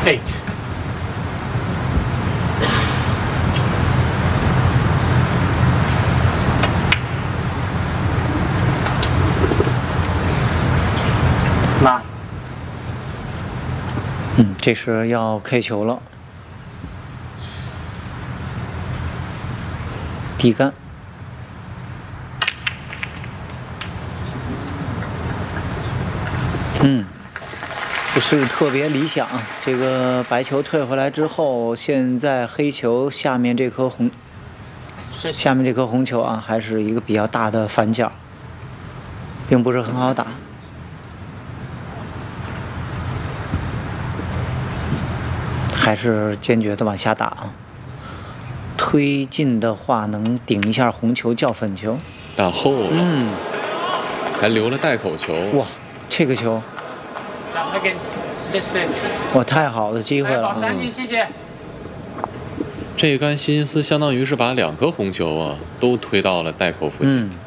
8. 9. 这是要 K 球了，低杆。不是特别理想。这个白球退回来之后，现在黑球下面这颗红球啊，还是一个比较大的反角，并不是很好打。还是坚决的往下打啊！推进的话能顶一下红球叫粉球， 打后了，还留了带口球。 哇，这个球，哇，太好的机会了！ 谢谢。 这一杆希金斯相当于是把2颗红球啊都推到了带口附近。